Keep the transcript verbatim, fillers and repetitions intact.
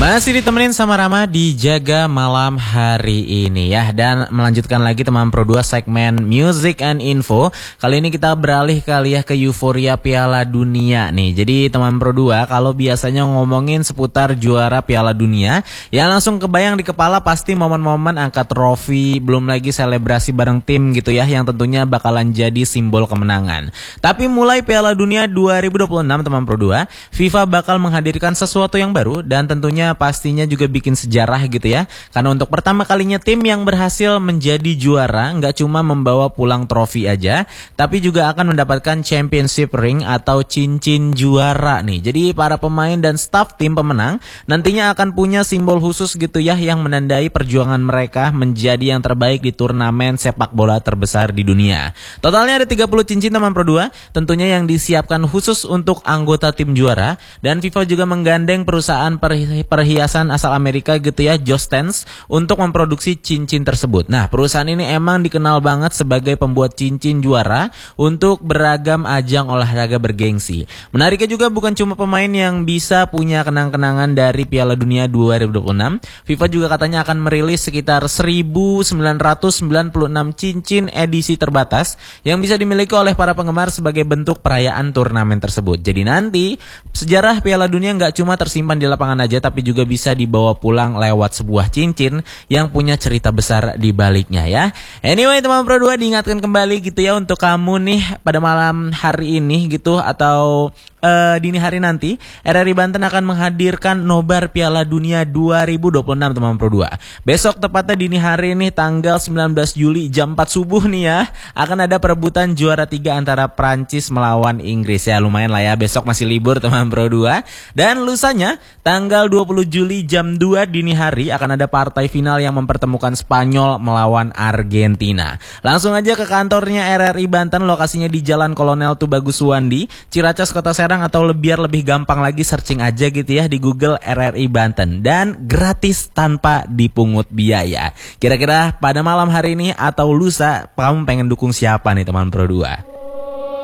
Masih ditemenin sama Rama di Jaga Malam hari ini ya. Dan melanjutkan lagi teman Pro dua segmen Music and Info. Kali ini kita beralih kali ya ke euforia Piala Dunia nih. Jadi teman Pro dua, kalau biasanya ngomongin seputar juara Piala Dunia, yang langsung kebayang di kepala pasti momen-momen angkat trofi, belum lagi selebrasi bareng tim gitu ya, yang tentunya bakalan jadi simbol kemenangan. Tapi mulai Piala Dunia dua ribu dua puluh enam teman Pro dua, FIFA bakal menghadirkan sesuatu yang baru dan tentunya pastinya juga bikin sejarah gitu ya. Karena untuk pertama kalinya tim yang berhasil menjadi juara nggak cuma membawa pulang trofi aja, tapi juga akan mendapatkan championship ring atau cincin juara nih. Jadi para pemain dan staf tim pemenang nantinya akan punya simbol khusus gitu ya, yang menandai perjuangan mereka menjadi yang terbaik di turnamen sepak bola terbesar di dunia. Totalnya ada tiga puluh cincin teman Pro dua, tentunya yang disiapkan khusus untuk anggota tim juara. Dan FIFA juga menggandeng perusahaan perhi perhiasan asal Amerika gitu ya, Jostens, untuk memproduksi cincin tersebut. Nah, perusahaan ini emang dikenal banget sebagai pembuat cincin juara untuk beragam ajang olahraga bergengsi. Menariknya juga bukan cuma pemain yang bisa punya kenang-kenangan dari Piala Dunia dua ribu dua puluh enam, FIFA juga katanya akan merilis sekitar seribu sembilan ratus sembilan puluh enam cincin edisi terbatas yang bisa dimiliki oleh para penggemar sebagai bentuk perayaan turnamen tersebut. Jadi nanti sejarah Piala Dunia nggak cuma tersimpan di lapangan aja, tapi juga bisa dibawa pulang lewat sebuah cincin yang punya cerita besar di baliknya ya. Anyway teman Pro dua, diingatkan kembali gitu ya untuk kamu nih pada malam hari ini gitu atau uh, dini hari nanti, R R I Banten akan menghadirkan nobar Piala Dunia dua ribu dua puluh enam teman Pro dua. Besok tepatnya dini hari ini tanggal sembilan belas Juli jam empat subuh nih ya, akan ada perebutan juara tiga antara Prancis melawan Inggris ya. Lumayan lah ya, besok masih libur teman Pro dua. Dan lusanya tanggal dua puluh Juli jam dua dini hari akan ada partai final yang mempertemukan Spanyol melawan Argentina. Langsung aja ke kantornya R R I Banten, lokasinya di Jalan Kolonel Tubagus Suwandi, Ciracas, Kota Serang, atau biar lebih gampang lagi searching aja gitu ya di Google R R I Banten, dan gratis tanpa dipungut biaya. Kira-kira pada malam hari ini atau lusa kamu pengen dukung siapa nih teman Pro dua?